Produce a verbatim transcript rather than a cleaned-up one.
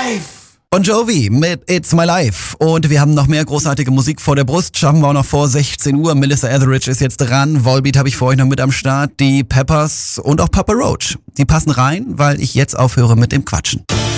Bon Jovi mit It's My Life. Und wir haben noch mehr großartige Musik vor der Brust. Schaffen wir auch noch vor sechzehn Uhr. Melissa Etheridge ist jetzt dran. Volbeat habe ich für euch noch mit am Start. Die Peppers und auch Papa Roach. Die passen rein, weil ich jetzt aufhöre mit dem Quatschen.